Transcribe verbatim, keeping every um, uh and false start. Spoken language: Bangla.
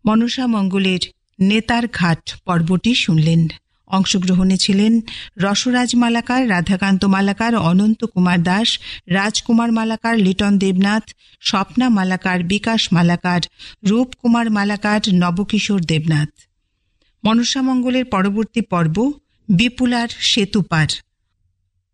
মনসা মঙ্গলের নেতার ঘাট পর্বটি শুনলেন। অংশগ্রহণে ছিলেন রসরাজ মালাকার, রাধাকান্ত মালাকার, অনন্ত কুমার দাস, রাজকুমার মালাকার, লিটন দেবনাথ, স্বপ্না মালাকার, বিকাশ মালাকার, রূপকুমার মালাকার, নবকিশোর দেবনাথ। মনসা মঙ্গলের পরবর্তী পর্ব বিপুলার সেতুপার।